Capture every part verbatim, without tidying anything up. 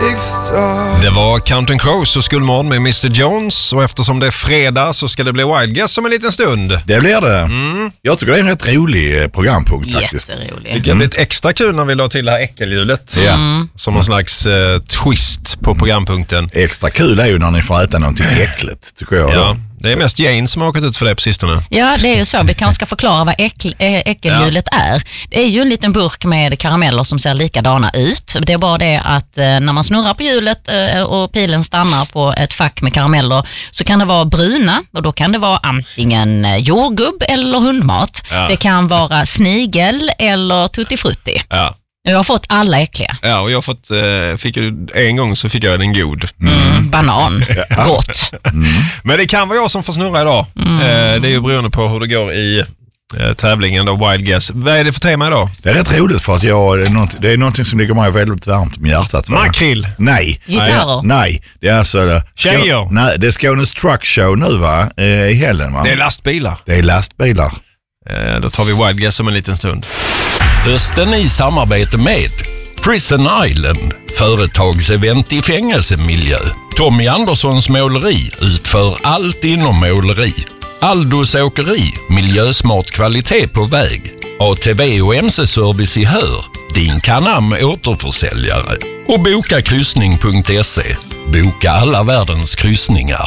Det var Counting Crows och Skolmorgon med mister Jones, och eftersom det är fredag så ska det bli Wild Guess om en liten stund. Det blir det. Mm. Jag tycker det är en rätt rolig programpunkt faktiskt. Jätterolig. Det kan bli ett extra kul när vi la till det här äckelhjulet. Mm. Som en slags uh, twist på programpunkten. Extra kul är ju när ni får äta någonting äckligt, tycker jag. Ja, det är mest Jane som har åkat ut för det på sistone. Ja, det är ju så. Vi kanske ska förklara vad äckel, äh, äckelhjulet ja. är. Det är ju en liten burk med karameller som ser likadana ut. Det är bara det att äh, när man snurrar på hjulet äh, och pilen stannar på ett fack med karameller så kan det vara bruna, och då kan det vara antingen äh, jordgubb eller hundmat. Ja. Det kan vara snigel eller tutti frutti. Ja. Jag har fått alla äckliga. Ja, och jag har fått, eh, fick ju, en gång så fick jag en god. Mm. Mm, banan. Gott. Mm. Men det kan vara jag som får snurra idag. Mm. Eh, det är ju beroende på hur det går i eh, tävlingen då, Wild Guess. Vad är det för tema idag? Det är rätt roligt för att jag, det är något, det är någonting som ligger mig väldigt varmt om hjärtat. Makrill? Nej. Gitarrer? Nej, det är alltså det, Tjejer? Nej, det är Skånes Truck Show nu va, eh, i helgen va? Det är lastbilar. Det är lastbilar. Eh, då tar vi Wild Guess om en liten stund. Hösten i samarbete med Prison Island, företagsevent i fängelsemiljö. Tommy Anderssons måleri utför allt inom måleri. Aldos åkeri, miljösmart kvalitet på väg. A T V och M C-service i Hör, din Canam återförsäljare. Och boka kryssning punkt se. Boka alla världens kryssningar.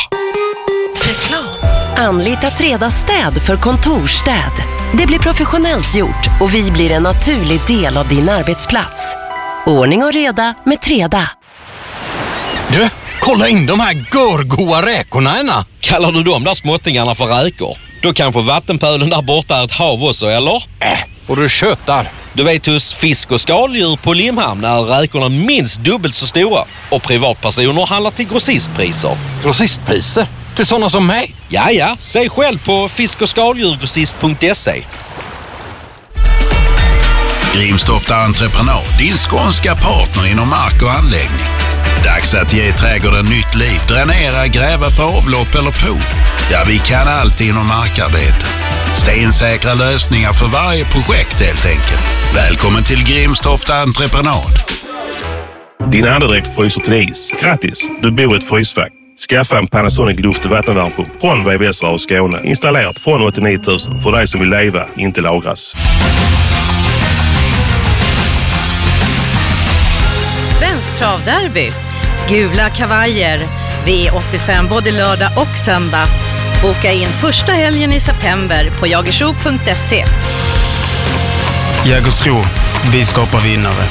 Anlita Treda städ för kontorstäd. Det blir professionellt gjort och vi blir en naturlig del av din arbetsplats. Ordning och reda med Treda. Du, kolla in de här görgoa räkorna ena. Kallar du de där småttingarna för räkor? Då kanske vattenpölen där borta är ett hav också, eller? Äh, och du köttar. Du vet, hos fisk- och skaldjur på Limhamn är räkorna minst dubbelt så stora. Och privatpersoner handlar till grossistpriser. Grossistpriser? Till sådana som mig? Ja, ja. Se själv på fisk- och skaldjurgrossist punkt se. Grimstofta Entreprenad, din skånska partner inom mark och anläggning. Dags att ge trädgården nytt liv, dränera, gräva för avlopp eller pool. Ja, vi kan allt inom markarbete. Stensäkra lösningar för varje projekt helt enkelt. Välkommen till Grimstofta Entreprenad. Din andedräkt fryser till is. Grattis, du bor i ett frysfack. Skaffa en Panasonic luft- och vattenvärmepump från V V S och Skåne. Installerat från åttionio tusen för dig som vill leva, inte lagras. Svensk travderby. Gula kavajer. V åttiofem både lördag och söndag. Boka in första helgen i september på jagersro punkt se. Jägersro. Vi skapar vinnare.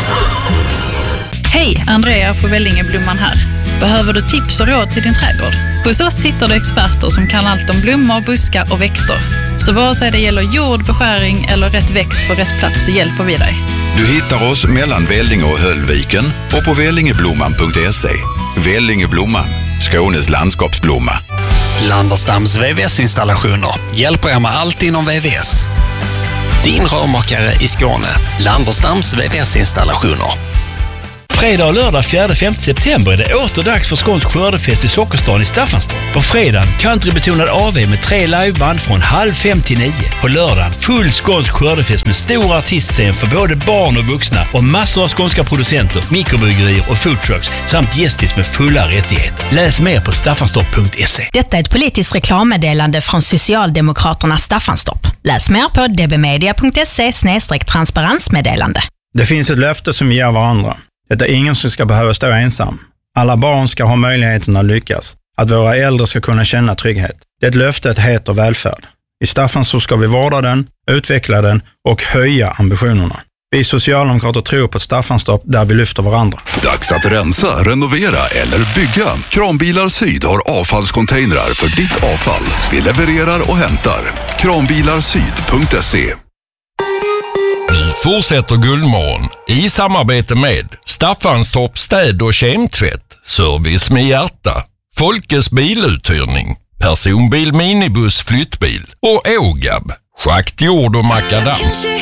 Hej, Andrea på Vellingeblomman här. Behöver du tips och råd till din trädgård? Hos oss hittar du experter som kan allt om blommor, buskar och växter. Så vare sig det gäller jord, beskäring eller rätt växt på rätt plats så hjälper vi dig. Du hittar oss mellan Vellinge och Höllviken och på vellingeblomman punkt se. Vellingeblomman, Skånes landskapsblomma. Landerstams V V S-installationer hjälper er med allt inom V V S. Din rörmakare i Skåne, Landerstams V V S-installationer. Fredag och lördag fjärde femte september är det åter dags för skånsk skördefest i Sockerstan i Staffanstorp. På fredagen countrybetonad A V med tre liveband från halv fem till nio. På lördagen full skånsk skördefest med stor artistscen för både barn och vuxna och massor av skånska producenter, mikrobryggerier och foodtrucks samt gästis med fulla rättigheter. Läs mer på staffanstorp punkt se. Detta är ett politiskt reklammeddelande från Socialdemokraterna Staffanstorp. Läs mer på d b media punkt se slash transparensmeddelande. Det finns ett löfte som vi ger varandra. Det är ingen som ska behöva stå ensam. Alla barn ska ha möjligheten att lyckas. Att våra äldre ska kunna känna trygghet. Det löftet heter välfärd. I Staffanstorp ska vi vårda den, utveckla den och höja ambitionerna. Vi socialdemokrater tror på Staffanstorp där vi lyfter varandra. Dags att rensa, renovera eller bygga. Kranbilar Syd har avfallscontainrar för ditt avfall. Vi levererar och hämtar. kranbilarsyd punkt se. Nu fortsätter Guldmorgon i samarbete med Staffanstorp städ- och kemtvätt, service med hjärta, Folkes biluthyrning, personbil, minibuss, flyttbil och Ågab, schaktjord och makadam.